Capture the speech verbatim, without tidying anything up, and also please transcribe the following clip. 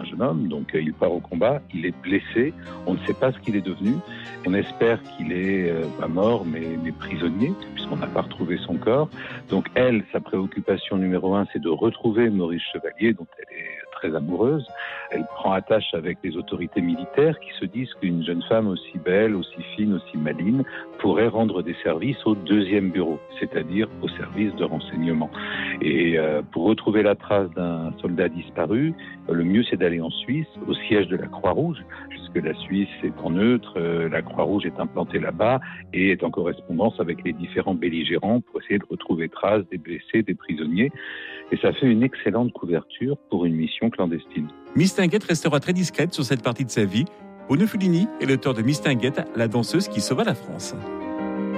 jeune homme, donc il part au combat, il est blessé, on ne sait pas ce qu'il est devenu, on espère qu'il est euh, pas mort mais, mais prisonnier, puisqu'on n'a pas retrouvé son corps. Donc elle, sa préoccupation numéro un, c'est de retrouver Maurice Chevalier, dont elle est très amoureuse. Elle prend attache avec les autorités militaires qui se disent qu'une jeune femme aussi belle, aussi fine, aussi maligne pourrait rendre des services au deuxième bureau, c'est-à-dire au service de renseignement. Et euh, pour retrouver la trace d'un soldat disparu, le mieux c'est d'aller en Suisse, au siège de la Croix-Rouge, puisque la Suisse est en neutre, euh, la Croix-Rouge est implantée là-bas et est en correspondance avec les différents belligérants pour essayer de retrouver trace des blessés, des prisonniers. Et ça fait une excellente couverture pour une mission clandestine. Mistinguett restera très discrète sur cette partie de sa vie. Bruno Fulini est l'auteur de Mistinguett, la danseuse qui sauva la France.